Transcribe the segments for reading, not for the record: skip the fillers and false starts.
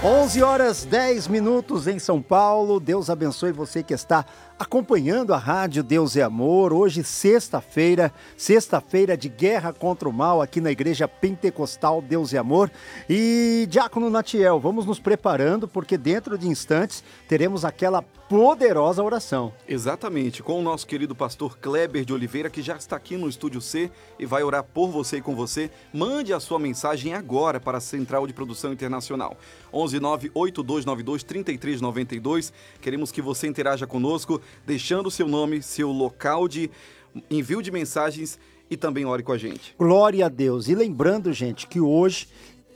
11h10 em São Paulo. Deus abençoe você que está acompanhando a rádio Deus é Amor. Hoje, sexta-feira de guerra contra o mal aqui na Igreja Pentecostal Deus é Amor. E Diácono Natiel, vamos nos preparando porque dentro de instantes teremos aquela poderosa oração. Exatamente, com o nosso querido pastor Kleber de Oliveira, que já está aqui no Estúdio C e vai orar por você e com você. Mande a sua mensagem agora para a Central de Produção Internacional. 11982923392. Queremos que você interaja conosco, deixando o seu nome, seu local de envio de mensagens e também ore com a gente. Glória a Deus. E lembrando, gente, que hoje,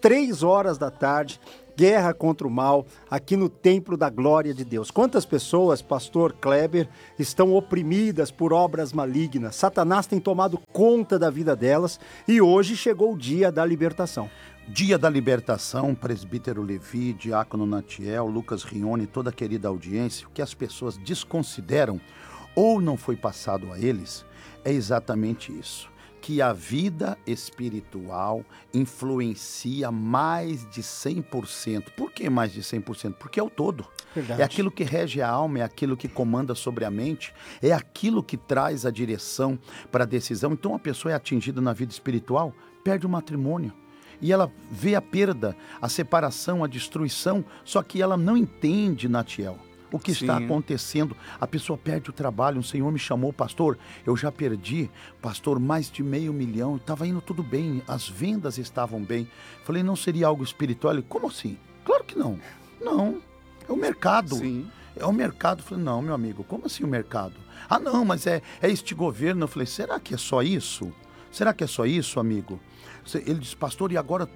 3h da tarde, guerra contra o mal, aqui no Templo da Glória de Deus. Quantas pessoas, pastor Kleber, estão oprimidas por obras malignas? Satanás tem tomado conta da vida delas e hoje chegou o dia da libertação. Dia da libertação, presbítero Levi, diácono Natiel, Lucas Rione, toda a querida audiência, o que as pessoas desconsideram ou não foi passado a eles é exatamente isso. Que a vida espiritual influencia mais de 100%. Por que mais de 100%? Porque é o todo. Verdade. É aquilo que rege a alma, é aquilo que comanda sobre a mente, é aquilo que traz a direção para a decisão. Então a pessoa é atingida na vida espiritual, perde o matrimônio. E ela vê a perda, a separação, a destruição, só que ela não entende, Natiel, o que está acontecendo. A pessoa perde o trabalho. Um senhor me chamou, pastor, eu já perdi, pastor, mais de 500 mil, estava indo tudo bem, as vendas estavam bem. Falei, não seria algo espiritual? Ele, como assim? Claro que não. Não, é o mercado. Sim. É o mercado. Eu falei, não, meu amigo, como assim o mercado? Ah, não, mas é este governo. Eu falei, será que é só isso? Será que é só isso, amigo? Ele disse, pastor, e agora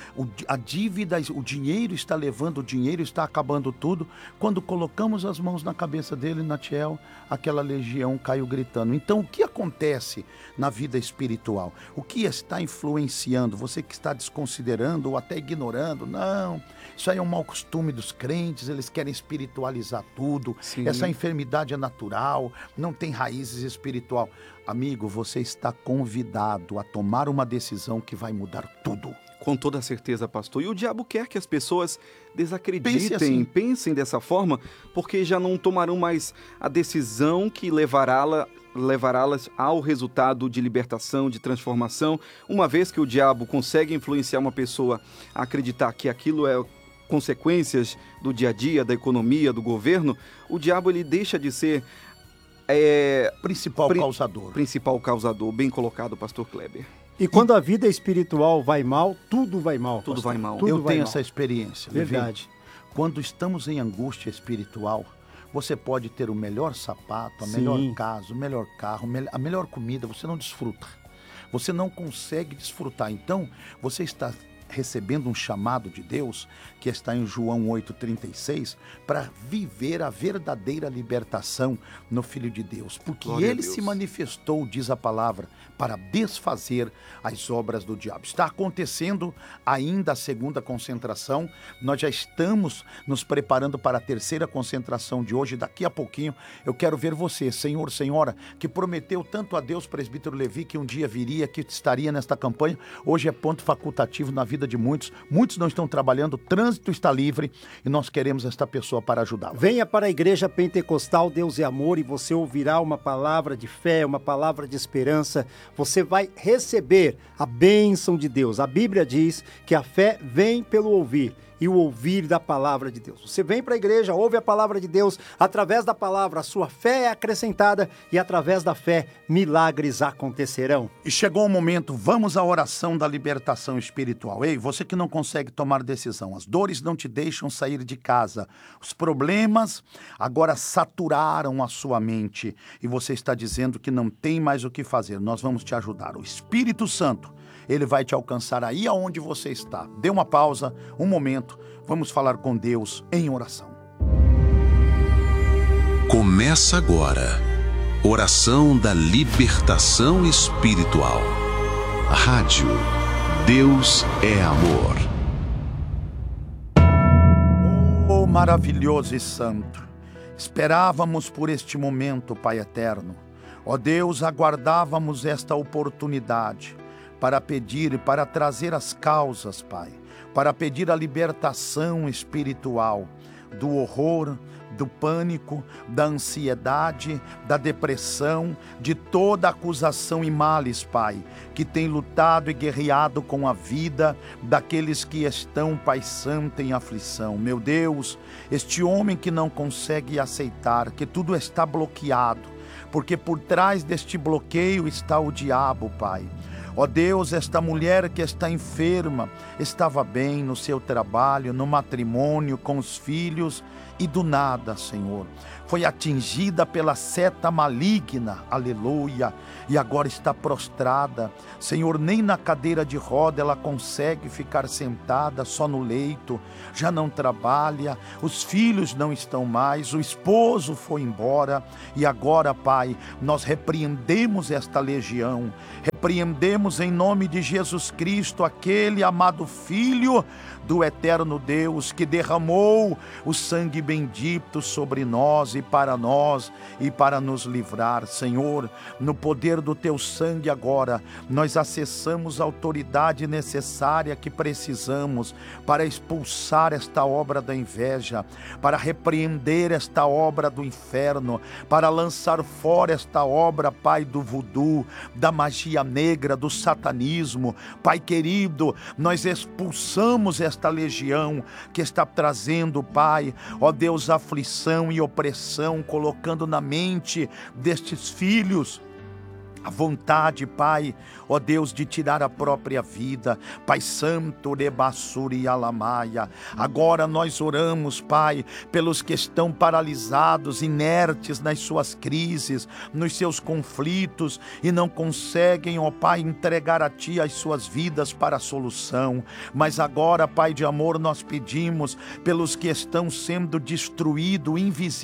a dívida, o dinheiro está levando, o dinheiro está acabando tudo. Quando colocamos as mãos na cabeça dele, Natiel, aquela legião caiu gritando. Então, o que acontece na vida espiritual? O que está influenciando? Você que está desconsiderando ou até ignorando? Não, isso aí é um mau costume dos crentes, eles querem espiritualizar tudo. Sim. Essa enfermidade é natural, não tem raízes espiritual. Amigo, você está convidado a tomar uma decisão que vai mudar tudo. Com toda certeza, pastor. E o diabo quer que as pessoas desacreditem, pensem dessa forma, porque já não tomarão mais a decisão que levará-las ao resultado de libertação, de transformação. Uma vez que o diabo consegue influenciar uma pessoa a acreditar que aquilo é consequências do dia a dia, da economia, do governo, o diabo ele deixa de ser principal causador, bem colocado, pastor Kleber. E quando a vida espiritual vai mal, tudo vai mal. Tudo vai mal. Eu tenho essa experiência. Verdade. Levi, quando estamos em angústia espiritual, você pode ter o melhor sapato, a melhor casa, o melhor carro, a melhor comida, você não desfruta. Você não consegue desfrutar. Então, você está recebendo um chamado de Deus, que está em João 8,36, para viver a verdadeira libertação no Filho de Deus. Porque ele se manifestou, diz a palavra, para desfazer as obras do diabo. Está acontecendo ainda a segunda concentração, nós já estamos nos preparando para a terceira concentração de hoje. Daqui a pouquinho eu quero ver você, senhor, senhora, que prometeu tanto a Deus, presbítero Levi, que um dia viria, que estaria nesta campanha. Hoje é ponto facultativo na vida de muitos não estão trabalhando, o trânsito está livre e nós queremos esta pessoa para ajudá-la. Venha para a Igreja Pentecostal Deus é Amor e você ouvirá uma palavra de fé, uma palavra de esperança. Você vai receber a bênção de Deus. A Bíblia diz que a fé vem pelo ouvir e o ouvir da palavra de Deus. Você vem para a igreja, ouve a palavra de Deus, através da palavra a sua fé é acrescentada e através da fé milagres acontecerão. E chegou o momento, vamos à oração da libertação espiritual. Ei, você que não consegue tomar decisão, as dores não te deixam sair de casa, os problemas agora saturaram a sua mente e você está dizendo que não tem mais o que fazer. Nós vamos te ajudar. O Espírito Santo, ele vai te alcançar aí aonde você está. Dê uma pausa, um momento, vamos falar com Deus em oração. Começa agora, oração da libertação espiritual. Rádio Deus é Amor. Oh, maravilhoso e santo, esperávamos por este momento, Pai eterno. Ó Deus, aguardávamos esta oportunidade para pedir e para trazer as causas, Pai. para pedir a libertação espiritual do horror, do pânico, da ansiedade, da depressão, de toda acusação e males, Pai, que tem lutado e guerreado com a vida daqueles que estão, Pai Santo, em aflição. Meu Deus, este homem que não consegue aceitar que tudo está bloqueado, porque por trás deste bloqueio está o diabo, Pai. Ó Deus, esta mulher que está enferma, estava bem no seu trabalho, no matrimônio, com os filhos, e do nada, Senhor, foi atingida pela seta maligna, aleluia, e agora está prostrada. Senhor, nem na cadeira de roda ela consegue ficar sentada, só no leito, já não trabalha, os filhos não estão mais, o esposo foi embora, e agora, Pai, nós repreendemos esta legião, repreendemos em nome de Jesus Cristo, aquele amado Filho do eterno Deus, que derramou o sangue bendito sobre nós e para nos livrar. Senhor, no poder do teu sangue agora, nós acessamos a autoridade necessária que precisamos para expulsar esta obra da inveja, para repreender esta obra do inferno, para lançar fora esta obra, Pai, do voodoo, da magia negra, do satanismo. Pai querido, nós expulsamos esta legião que está trazendo, Pai, ó Deus, aflição e opressão, colocando na mente destes filhos a vontade, Pai, ó Deus, de tirar a própria vida. Pai Santo, Rebassuri Alamaia. Agora nós oramos, Pai, pelos que estão paralisados, inertes nas suas crises, nos seus conflitos, e não conseguem, ó Pai, entregar a Ti as suas vidas para a solução. Mas agora, Pai de amor, nós pedimos pelos que estão sendo destruídos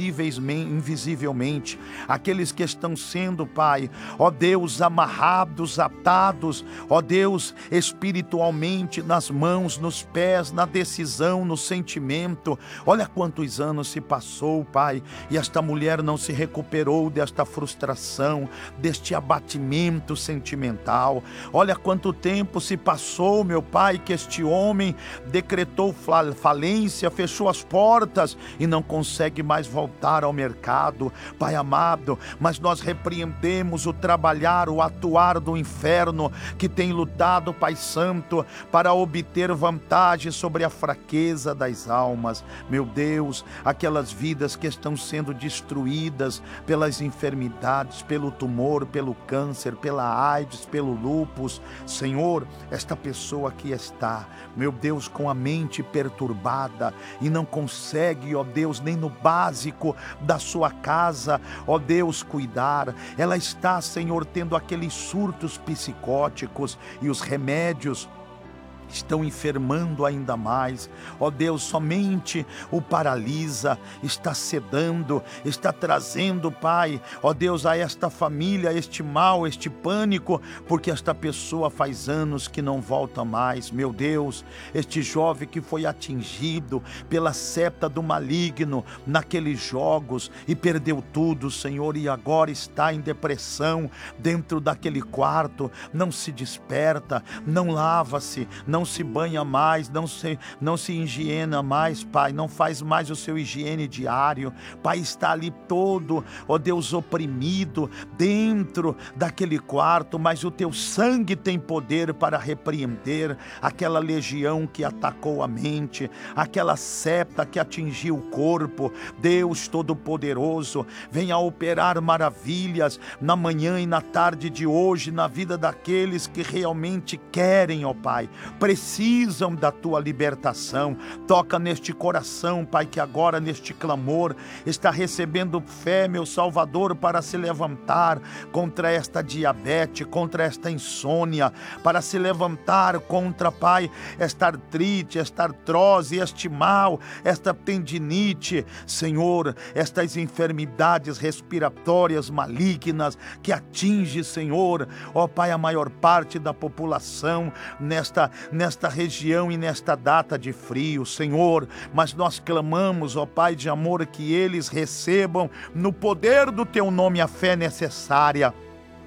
invisivelmente, aqueles que estão sendo, Pai, ó Deus, amarrados, atados, ó Deus, espiritualmente, nas mãos, nos pés, na decisão, no sentimento. Olha quantos anos se passou, Pai, e esta mulher não se recuperou desta frustração, deste abatimento sentimental. Olha quanto tempo se passou, meu Pai, que este homem decretou falência, fechou as portas e não consegue mais voltar ao mercado. Pai amado, mas nós repreendemos o trabalhar, o atuar do inferno que tem lutado, Pai Santo, para obter vantagem sobre a fraqueza das almas. Meu Deus, aquelas vidas que estão sendo destruídas pelas enfermidades, pelo tumor, pelo câncer, pela AIDS, pelo lúpus. Senhor, esta pessoa que está, meu Deus, com a mente perturbada e não consegue, ó Deus, nem no básico da sua casa, ó Deus, cuidar. Ela está, Senhor, tendo aqueles surtos psicóticos e os remédios estão enfermando ainda mais. Ó Deus, somente o paralisa, está sedando, está trazendo, Pai, ó Deus, a esta família este mal, este pânico, porque esta pessoa faz anos que não volta mais. Meu Deus, este jovem que foi atingido pela seta do maligno naqueles jogos e perdeu tudo, Senhor, e agora está em depressão dentro daquele quarto, não se desperta, não lava-se, não se banha mais, não se higiena mais, Pai, não faz mais o seu higiene diário. Pai, está ali todo, ó Deus, oprimido dentro daquele quarto, mas o teu sangue tem poder para repreender aquela legião que atacou a mente, aquela seta que atingiu o corpo. Deus Todo-Poderoso, venha operar maravilhas na manhã e na tarde de hoje, na vida daqueles que realmente querem, ó Pai, precisam da tua libertação. Toca neste coração, Pai, que agora neste clamor está recebendo fé, meu Salvador, para se levantar contra esta diabetes, contra esta insônia, para se levantar contra, Pai, esta artrite, esta artrose, este mal, esta tendinite, Senhor, estas enfermidades respiratórias malignas que atinge, Senhor, ó Pai, a maior parte da população nesta região e nesta data de frio, Senhor. Mas nós clamamos, ó Pai de amor, que eles recebam no poder do teu nome a fé necessária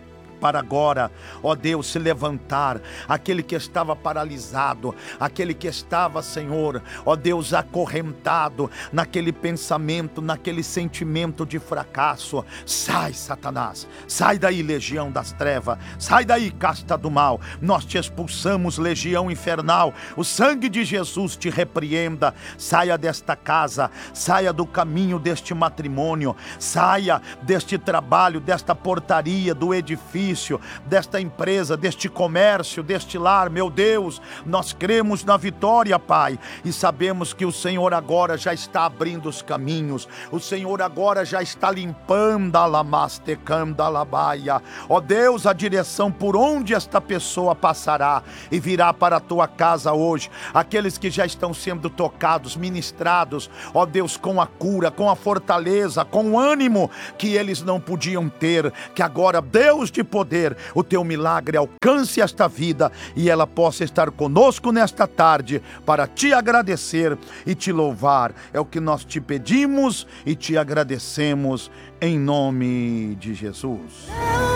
para agora, ó Deus, se levantar. Aquele que estava paralisado, aquele que estava, Senhor, ó Deus, acorrentado naquele pensamento, naquele sentimento de fracasso. Sai, Satanás, sai daí, legião das trevas, sai daí, casta do mal. Nós te expulsamos, legião infernal. O sangue de Jesus te repreenda. Saia desta casa, saia do caminho deste matrimônio, saia deste trabalho, desta portaria, do edifício, desta empresa, deste comércio, deste lar. Meu Deus, nós cremos na vitória, Pai, e sabemos que o Senhor agora já está abrindo os caminhos, o Senhor agora já está limpando a lamastecanda labaia. Ó Deus, a direção por onde esta pessoa passará e virá para a tua casa hoje, aqueles que já estão sendo tocados, ministrados, ó Deus, com a cura, com a fortaleza, com o ânimo que eles não podiam ter, que agora, Deus de poder, o teu milagre alcance esta vida e ela possa estar conosco nesta tarde para te agradecer e te louvar. É o que nós te pedimos e te agradecemos em nome de Jesus.